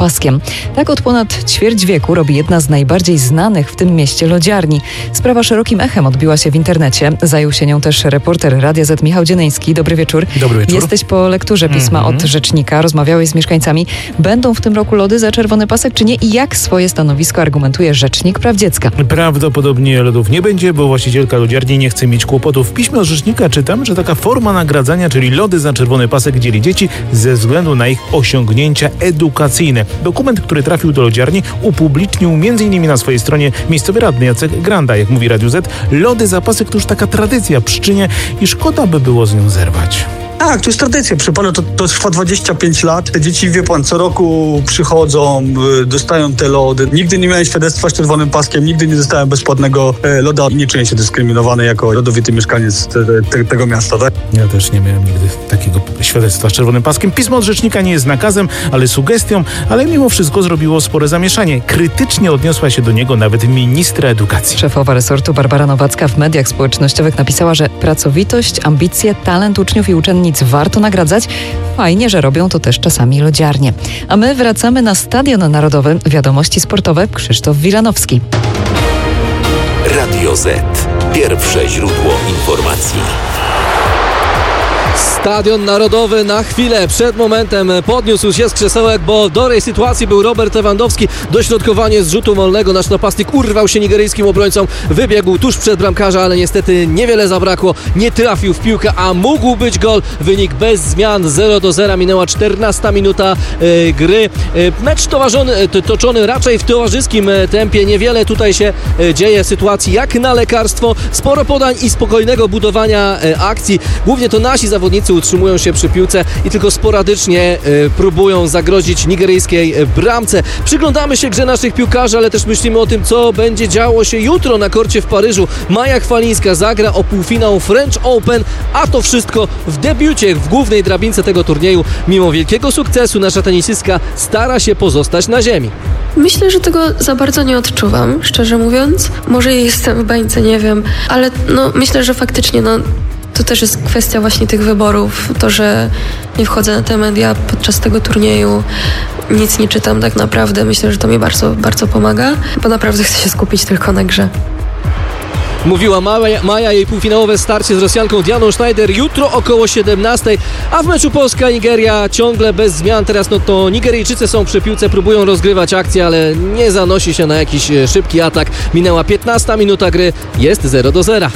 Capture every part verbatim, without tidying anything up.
paskiem. Tak od ponad ćwierć wieku robi jedna z najbardziej znanych w tym mieście lodziarni. Sprawa szerokim echem odbiła się w internecie. Zajął się nią też reporter Radia Z Michał Dzienyński. Dobry wieczór. Dobry wieczór. Jesteś po lekturze pisma mm-hmm. od rzecznika. Rozmawiałeś z mieszkańcami. Będą w tym roku lody za czerwony pasek, czy nie? I jak swoje stanowisko argumentuje rzecznik praw dziecka? Prawdopodobnie lodów nie będzie, bo właścicielka lodziarni nie chce mieć kłopotów. W piśmie od rzecznika czytam, że taka forma nagradzania, czyli lody za czerwony pasek, dzieli dzieci ze względu na ich osiągnięcia edukacyjne. Dokument, który trafił do lodziarni, upublicznił między innymi na swojej stronie miejscowy radny Jacek Granda. Jak mówi Radiu Z, lody za pasek to już taka tradycja w Pszczynie i szkoda by było z nią zerwać. Tak, to jest tradycja. Przy panu to, to trwa dwadzieścia pięć lat. Te dzieci, wie pan, co roku przychodzą, y, dostają te lody. Nigdy nie miałem świadectwa z czerwonym paskiem, nigdy nie dostałem bezpłatnego y, loda. Nie czuję się dyskryminowany jako rodowity mieszkaniec te, te, tego miasta, tak? Ja też nie miałem nigdy takiego świadectwa z czerwonym paskiem. Pismo od rzecznika nie jest nakazem, ale sugestią, ale mimo wszystko zrobiło spore zamieszanie. Krytycznie odniosła się do niego nawet ministra edukacji. Szefowa resortu Barbara Nowacka w mediach społecznościowych napisała, że pracowitość, ambicje, talent uczniów i uczennic warto nagradzać. Fajnie, że robią to też czasami lodziarnie. A my wracamy na Stadion Narodowy. Wiadomości sportowe. Krzysztof Wilanowski. Radio Z. Pierwsze źródło informacji. Stadion Narodowy na chwilę przed momentem podniósł się z krzesełek, bo do tej sytuacji był Robert Lewandowski. Dośrodkowanie z rzutu wolnego. Nasz napastnik urwał się nigeryjskim obrońcom, wybiegł tuż przed bramkarza, ale niestety niewiele zabrakło. Nie trafił w piłkę, a mógł być gol. Wynik bez zmian, zero do zera. Minęła czternasta minuta e, gry. E, mecz towarzony, to, toczony raczej w towarzyskim tempie. Niewiele tutaj się e, dzieje sytuacji jak na lekarstwo. Sporo podań i spokojnego budowania e, akcji. Głównie to nasi zawodnicy utrzymują się przy piłce i tylko sporadycznie y, próbują zagrozić nigeryjskiej y, bramce. Przyglądamy się grze naszych piłkarzy, ale też myślimy o tym, co będzie działo się jutro na korcie w Paryżu. Maja Chwalińska zagra o półfinał French Open, a to wszystko w debiucie w głównej drabince tego turnieju. Mimo wielkiego sukcesu nasza tenisistka stara się pozostać na ziemi. Myślę, że tego za bardzo nie odczuwam, szczerze mówiąc. Może jestem w bańce, nie wiem, ale no myślę, że faktycznie no to też jest kwestia właśnie tych wyborów. To, że nie wchodzę na te media podczas tego turnieju, nic nie czytam tak naprawdę. Myślę, że to mi bardzo, bardzo pomaga, bo naprawdę chcę się skupić tylko na grze. Mówiła Maja, Maja, jej półfinałowe starcie z Rosjanką Dianą Schneider jutro około siedemnastej, a w meczu Polska-Nigeria ciągle bez zmian. Teraz no to Nigeryjczycy są przy piłce, próbują rozgrywać akcję, ale nie zanosi się na jakiś szybki atak. Minęła piętnasta minuta gry, jest zero do zera.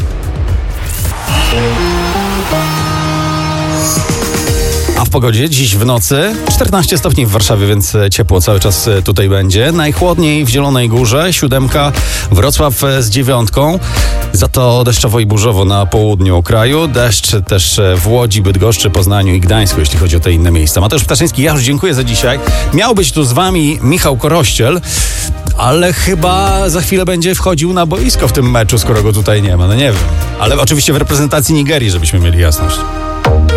A w pogodzie dziś w nocy czternaście stopni w Warszawie, więc ciepło cały czas tutaj będzie. Najchłodniej w Zielonej Górze, siódemka, Wrocław z dziewiątką. Za to deszczowo i burzowo na południu kraju. Deszcz też w Łodzi, Bydgoszczy, Poznaniu i Gdańsku, jeśli chodzi o te inne miejsca. Mateusz Ptaszyński, ja już dziękuję za dzisiaj. Miał być tu z wami Michał Korościel, ale chyba za chwilę będzie wchodził na boisko w tym meczu, skoro go tutaj nie ma. No nie wiem. Ale oczywiście w reprezentacji Nigerii, żebyśmy mieli jasność.